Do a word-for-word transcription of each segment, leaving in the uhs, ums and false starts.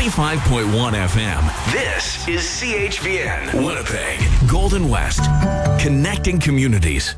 ninety-five point one F M. This is C H V N, Winnipeg, Golden West, connecting communities.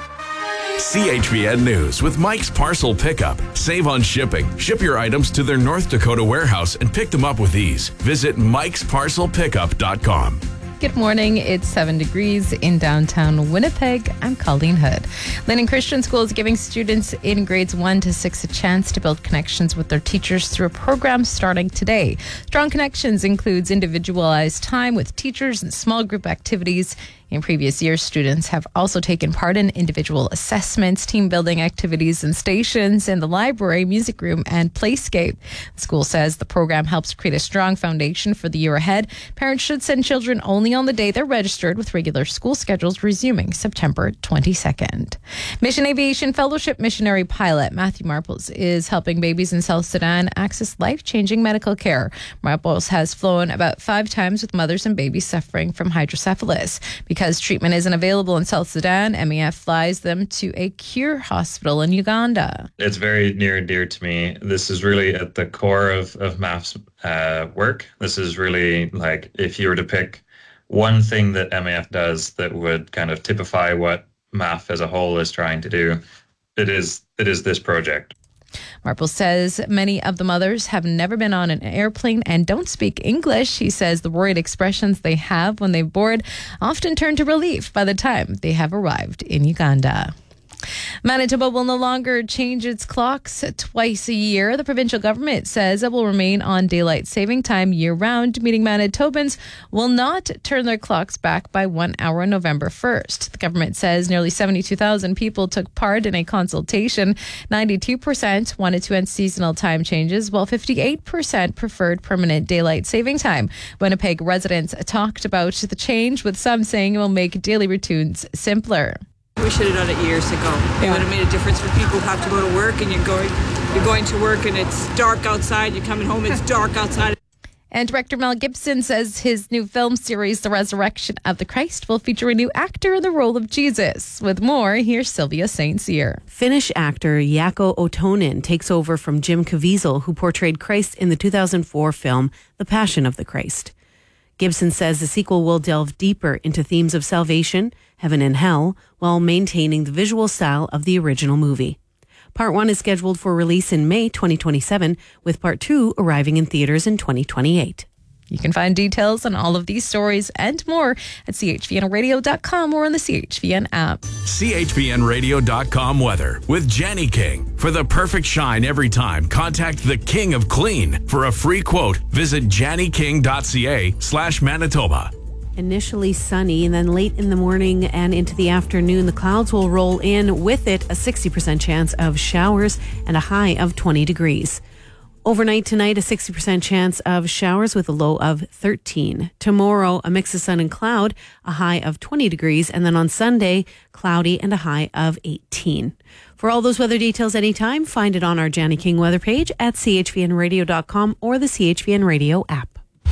C H V N News with Mike's Parcel Pickup. Save on shipping. Ship your items to their North Dakota warehouse and pick them up with ease. Visit mikes parcel pickup dot com. Good morning. It's seven degrees in downtown Winnipeg. I'm Colleen Hood. Linden Christian School is giving students in grades one to six a chance to build connections with their teachers through a program starting today. Strong Connections includes individualized time with teachers and small group activities. In previous years, students have also taken part in individual assessments, team building activities, and stations in the library, music room, and playscape. The school says the program helps create a strong foundation for the year ahead. Parents should send children only on the day they're registered, with regular school schedules resuming September twenty-second. Mission Aviation Fellowship missionary pilot Matthew Marples is helping babies in South Sudan access life-changing medical care. Marples has flown about five times with mothers and babies suffering from hydrocephalus. Because Because treatment isn't available in South Sudan, M E F flies them to a cure hospital in Uganda. It's very near and dear to me. This is really at the core of, of M A F's uh, work. This is really like, if you were to pick one thing that M E F does that would kind of typify what M A F as a whole is trying to do, it is it is this project. Marple says many of the mothers have never been on an airplane and don't speak English. He says the worried expressions they have when they board often turn to relief by the time they have arrived in Uganda. Manitoba will no longer change its clocks twice a year. The provincial government says it will remain on daylight saving time year-round, meaning Manitobans will not turn their clocks back by one hour on November first. The government says nearly seventy-two thousand people took part in a consultation. ninety-two percent wanted to end seasonal time changes, while fifty-eight percent preferred permanent daylight saving time. Winnipeg residents talked about the change, with some saying it will make daily routines simpler. We should have done it years ago. It would have made a difference for people who have to go to work, and you're going, you're going to work and it's dark outside. You're coming home, it's dark outside. And director Mel Gibson says his new film series, The Resurrection of the Christ, will feature a new actor in the role of Jesus. With more, here's Sylvia Saint Cyr. Finnish actor Jaakko Otonen takes over from Jim Caviezel, who portrayed Christ in the two thousand four film The Passion of the Christ. Gibson says the sequel will delve deeper into themes of salvation, heaven and hell, while maintaining the visual style of the original movie. Part one is scheduled for release in May twenty twenty-seven, with part two arriving in theaters in twenty twenty-eight. You can find details on all of these stories and more at c h v n radio dot com or on the C H V N app. C H V N radio dot com weather with Jenny King. For the perfect shine every time, contact the King of Clean. For a free quote, visit jenny king dot c a slash Manitoba. Initially sunny, and then late in the morning and into the afternoon, the clouds will roll in. With it, a sixty percent chance of showers and a high of twenty degrees. Overnight tonight, a sixty percent chance of showers with a low of thirteen. Tomorrow, a mix of sun and cloud, a high of twenty degrees. And then on Sunday, cloudy and a high of eighteen. For all those weather details anytime, find it on our Jenny King weather page at c h v n radio dot com or the C H V N Radio app.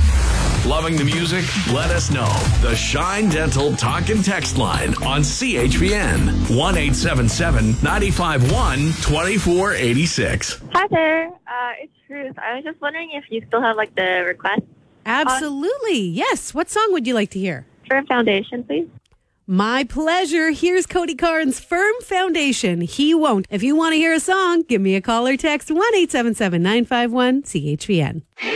Loving the music? Let us know. The Shine Dental Talk and Text line on C H V N. one eight seven seven, nine five one, two four eight six. Hi there. Uh, it's Ruth. I was just wondering if you still have like the request. Absolutely. Yes. What song would you like to hear? Firm Foundation, please. My pleasure. Here's Cody Carnes' Firm Foundation. He won't. If you want to hear a song, give me a call or text one eight seven seven, nine five one, C H V N.